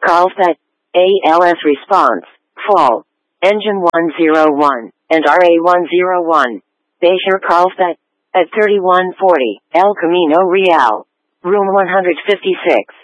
Carlsbad, ALS response, fall, engine 101, and RA101, Bayshore Carlsbad, at 3140, El Camino Real, room 156.